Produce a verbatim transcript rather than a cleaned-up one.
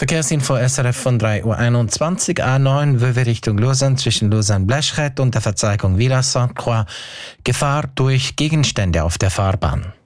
Verkehrsinfo S R F von drei Uhr einundzwanzig, A neun, Wöwe Richtung Lausanne zwischen Lausanne-Bleschrett und der Verzeigung Villa Sainte-Croix. Gefahr durch Gegenstände auf der Fahrbahn.